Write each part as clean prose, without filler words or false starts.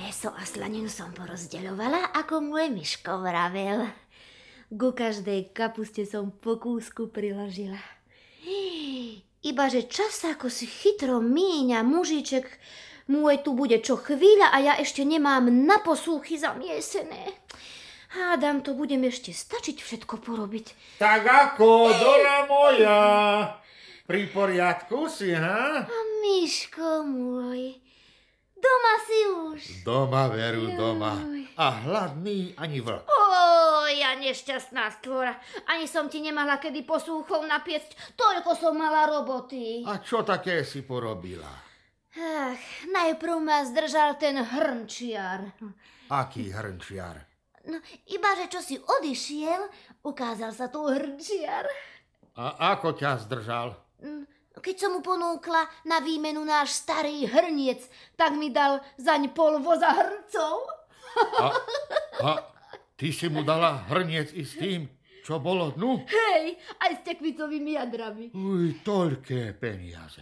Mäso a slaninu som porozdeľovala, ako môj Miško vravel. Ku každej kapuste som po kúsku priložila. Ibaže čas ako si chytro míňa, mužiček môj tu bude čo chvíľa a ja ešte nemám na posúchy zamiesené. Hádam, to budem ešte stačiť všetko porobiť. Tak ako, Dora moja? Pri poriadku si, ha? A Miško môj, doma si už? Doma, Veru, doma. A hladný ani vlk. Ja nešťastná stvora. Ani som ti nemala kedy posúchov napiecť, toľko som mala roboty. A čo také si porobila? Ach, najprv ma zdržal ten hrnčiar. Aký hrnčiar? No, ibaže čo si odišiel, ukázal sa tu hrnčiar. A ako ťa zdržal? Keď som mu ponúkla na výmenu náš starý hrniec, tak mi dal zaň pol voza hrncov. A ty si mu dala hrniec i s tým, čo bolo dnu? Hej, aj s tekvicovými jadrami. Uj, toľké peniaze.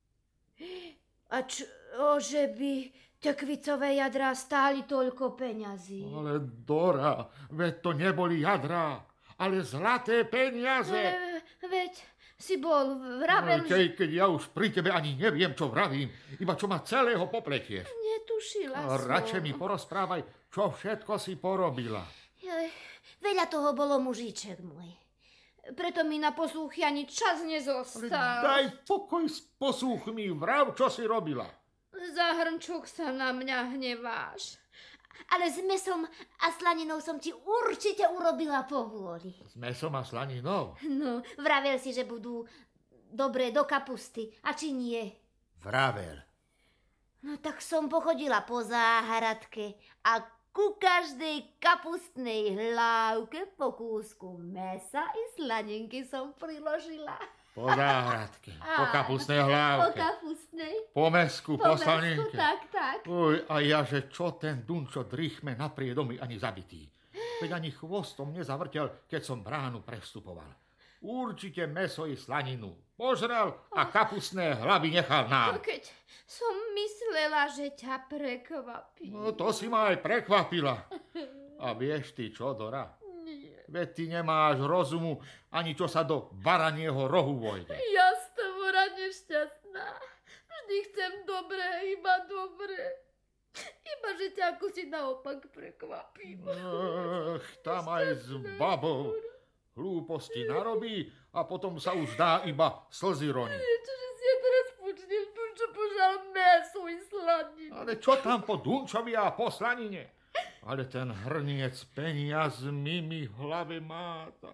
A čože by tekvicové jadrá stáli toľko peňazí? Ale Dora, veď to neboli jadrá, ale zlaté peniaze. Veď si bol vravel, Keď ja už pri tebe ani neviem, čo vravím, iba čo ma celého popletieš. Netušila som. Radšej mi porozprávaj, čo všetko si porobila. Veľa toho bolo, mužíček môj. Preto mi na posúchy ani čas nezostal. Daj pokoj s posúchmi, vrav, čo si robila. Za hrnčok sa na mňa hneváš. Ale s mesom a slaninou som ti určite urobila po vôli. S mesom a slaninou? No, vravel si, že budú dobré do kapusty. A či nie? Vravel. No tak som pochodila po záhradke a ku každej kapustnej hlávke po kúsku mesa i slaninky som priložila. Po záhradke, po kapustnej hlávke. Po kapustnej. Po mesku, po slaninke. Tak. Uj, a ja, že čo ten Dunčo drichme napriedomy ani zabitý. Veď ani chvostom nezavrtel, keď som bránu prestupoval. Určite meso i slaninu požrel a kapustné hlavy nechal nám. Keď som myslela, že ťa prekvapí. No to si ma aj prekvapila. A vieš ty čo, Dora? Veď ty nemáš rozumu, ani čo sa do baranieho rohu vojde. Ja stvora nešťastná. Vždy chcem dobré, iba dobré. Iba, že ťa ako si naopak prekvapím. Tam aj s babou hlúposti narobí a potom sa už dá iba slzy roniť. Čože si ja teraz počnem, čo požal mäso i slaninu. Ale čo tam po Dunčovi a po slanine? Ale ten hrniec peniazmi mi v hlave máta.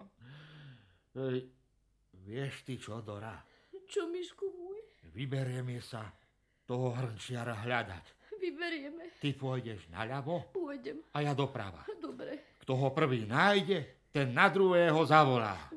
Vieš ty čo, Dora? Čo, Mišku môj? Vyberieme sa toho hrnčiara hľadať. Vyberieme. Ty pôjdeš naľavo Pôjdem. a ja doprava. Dobre. Kto ho prvý nájde, ten na druhého zavolá.